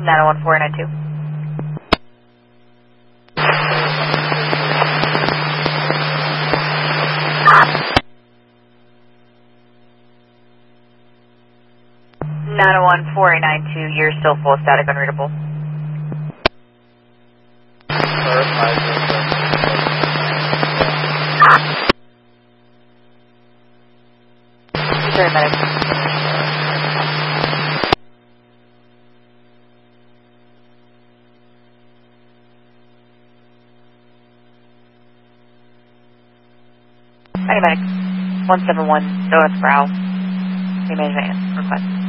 901-492. You're still full static unreadable. Sorry, medic. Medic. 171, Donuts Brow. Management request.